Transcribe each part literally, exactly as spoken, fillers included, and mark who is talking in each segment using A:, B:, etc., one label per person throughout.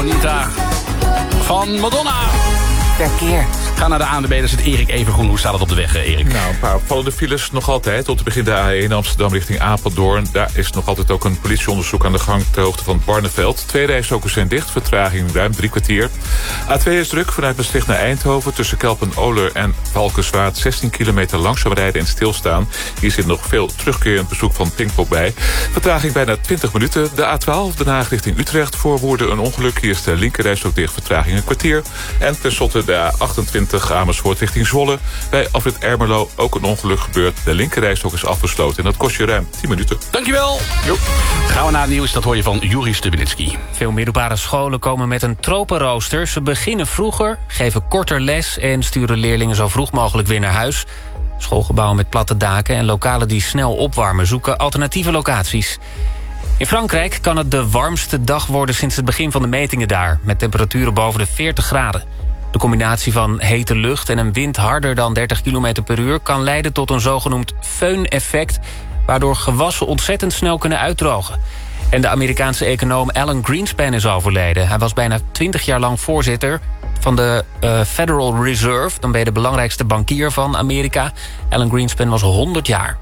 A: Anita van Madonna.
B: Verkeer.
A: Ga naar de A N W B, daar zit Erik Evengroen. Hoe staat het op de weg, Erik?
C: Nou, een paar opvallende files nog altijd. Tot het begin de A één Amsterdam richting Apeldoorn. Daar is nog altijd ook een politieonderzoek aan de gang ter hoogte van Barneveld. Twee rijstroken zijn dicht, vertraging ruim drie kwartier. A twee is druk vanuit Maastricht naar Eindhoven. Tussen Kelpen-Oler en Valkenswaard zestien kilometer langzaam rijden en stilstaan. Hier zit nog veel terugkerend bezoek van Pinkpop bij. Vertraging bijna twintig minuten. De A twaalf Den Haag richting Utrecht. Voor Woerden een ongeluk. Hier is de linkerrijstrook dicht, vertraging een kwartier. En tenslotte de A achtentwintig Amersfoort richting Zwolle. Bij afrit Ermelo ook een ongeluk gebeurd. De linkerrijstrook is afgesloten en dat kost je ruim tien minuten.
A: Dankjewel. Jo. Gaan we naar het nieuws, dat hoor je van Juri Stubenitski.
B: Veel middelbare scholen komen met een tropenrooster. Ze beginnen vroeger, geven korter les en sturen leerlingen zo vroeg mogelijk weer naar huis. Schoolgebouwen met platte daken en lokalen die snel opwarmen zoeken alternatieve locaties. In Frankrijk kan het de warmste dag worden sinds het begin van de metingen daar, met temperaturen boven de veertig graden. De combinatie van hete lucht en een wind harder dan dertig kilometer per uur kan leiden tot een zogenoemd föhn-effect, waardoor gewassen ontzettend snel kunnen uitdrogen. En de Amerikaanse econoom Alan Greenspan is overleden. Hij was bijna twintig jaar lang voorzitter van de uh, Federal Reserve. Dan ben je de belangrijkste bankier van Amerika. Alan Greenspan was honderd jaar.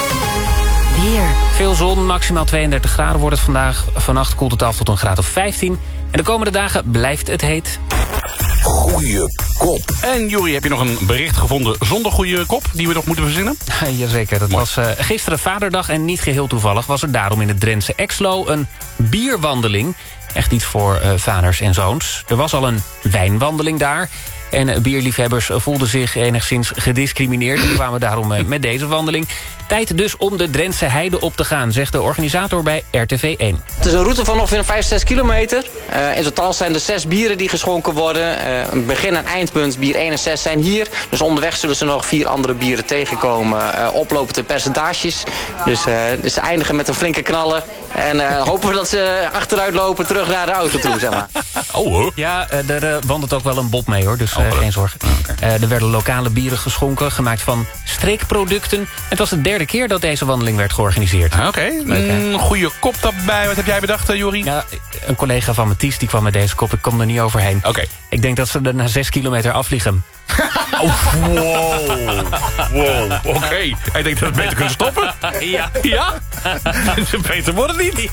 B: Weer. Veel zon, maximaal tweeëndertig graden wordt het vandaag. Vannacht koelt het af tot een graad of vijftien. En de komende dagen blijft het heet.
A: Goeie kop. En Juri, heb je nog een bericht gevonden zonder goede kop die we nog moeten verzinnen?
B: Jazeker, dat Mooi. was uh, gisteren Vaderdag en niet geheel toevallig was er daarom in het Drentse Exlo een bierwandeling. Echt iets voor uh, vaders en zoons. Er was al een wijnwandeling daar. En uh, bierliefhebbers voelden zich enigszins gediscrimineerd en kwamen daarom uh, met deze wandeling. Tijd dus om de Drentse heide op te gaan, zegt de organisator bij R T V één.
D: Het is een route van ongeveer vijf, zes kilometer. Uh, in totaal zijn er zes bieren die geschonken worden. Uh, een begin- en eindpunt, bier één en zes zijn hier. Dus onderweg zullen ze nog vier andere bieren tegenkomen. Uh, oplopend in percentages. Dus, uh, dus ze eindigen met een flinke knallen. En uh, hopen we dat ze achteruit lopen terug naar de auto toe, zeg maar.
A: Oh hoor.
B: Ja, uh, er uh, wandelt ook wel een bob mee hoor, dus uh, geen zorgen. Uh, er werden lokale bieren geschonken, gemaakt van streekproducten. Het was de derde keer dat deze wandeling werd georganiseerd.
A: Oké, okay. Een goede kop daarbij. Wat heb jij bedacht, uh, Jori?
B: Ja, een collega van Mathies die kwam met deze kop. Ik kom er niet overheen.
A: Oké. Okay.
B: Ik denk dat ze er na zes kilometer afvliegen.
A: Oh, wow. Wow. Oké. Okay. Ik denk dat we het beter kunnen stoppen.
B: Ja.
A: Ja? Beter wordt het niet.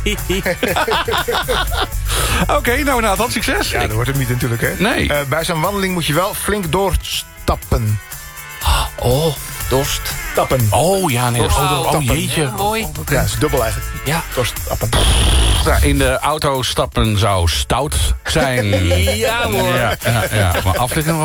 A: Oké, okay, nou Nathan, succes.
E: Ja, dat wordt het niet natuurlijk, hè?
A: Nee.
E: Uh, bij zo'n wandeling moet je wel flink doorstappen.
B: Oh, dorst.
E: Tappen.
A: Oh, ja, nee. Oh, oh, oh jeetje.
B: Ja, mooi.
E: Ja, dat is dubbel eigenlijk.
B: Ja.
E: Doorstappen.
A: In de auto stappen zou stout zijn.
B: Ja, hoor.
A: Ja, ja, ja. Maar afvliegen